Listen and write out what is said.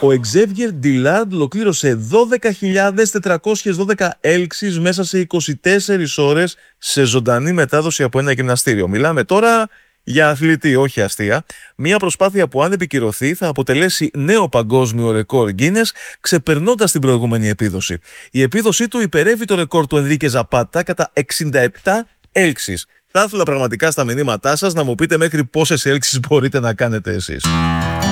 Ο Xavier Dillard ολοκλήρωσε 12.412 έλξεις μέσα σε 24 ώρες σε ζωντανή μετάδοση από ένα γυμναστήριο. Μιλάμε τώρα για αθλητή, όχι αστεία. Μια προσπάθεια που αν επικυρωθεί θα αποτελέσει νέο παγκόσμιο ρεκόρ Guinness, ξεπερνώντας την προηγούμενη επίδοση. Η επίδοσή του υπερεύει το ρεκόρ του Ενρίκε Ζαπάτα κατά 67 έλξεις. Θα ήθελα πραγματικά στα μηνύματά σας να μου πείτε μέχρι πόσες έλξεις μπορείτε να κάνετε εσείς.